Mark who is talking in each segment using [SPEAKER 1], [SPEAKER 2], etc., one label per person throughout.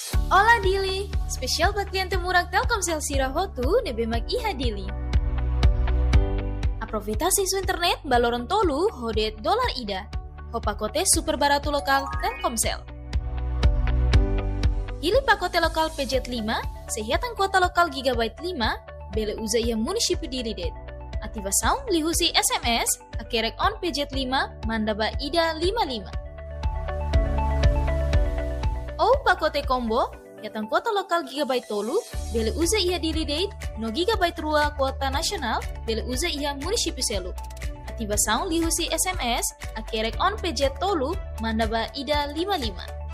[SPEAKER 1] Ola Dili, spesial buat klien temurag Telkomsel Sirahotu nebe mag iha Dili. Aprovita sisu internet baloron tolu hodet dolar ida. Hopakote super baratu lokal Telkomsel. Pilih pakote lokal PJ 5, sehatan kuota lokal gigabyte 5, bele uza ia munisipi dili det. Aktiva sound lihusi SMS, akerek on PJ 5, mandaba ida 55. Oh pakote combo, yatan kuota lokal gigabyte tolu, bele uza ia dili det, no gigabyte rua kuota nasional, bele uza ia munisipi selu. Aktiva sound lihusi SMS, akerek on PJ tolu, mandaba ida 55.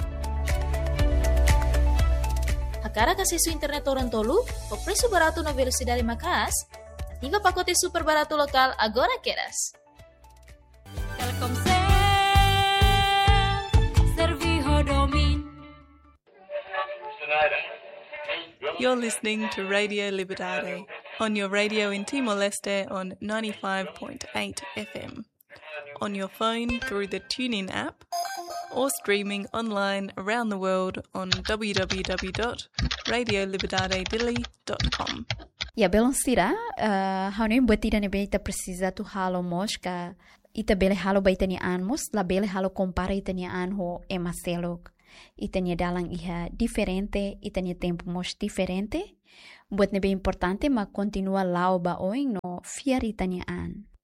[SPEAKER 1] Hakara kasisu internet orang tolu, o preço barato na velocidade makas, ativa pacote super barato lokal agora queras.
[SPEAKER 2] Telkomsel, Serviho Domin.
[SPEAKER 3] You're listening to Radio Libertad on your radio in Timor-Leste on 95.8 FM, on your phone through the TuneIn app, or streaming online around the world on www.radioliberdadedili.com.
[SPEAKER 4] Ya belum sira, hanu buat tidak nebe ita precisa tu halo mosca, ita bele halo baitani anmos, la bele halo compara itania anho emaselok. Itania dalang iha diferente, itania tempo mos diferente. Buat nebe importante ma continua lau ba oing no fiar itania an.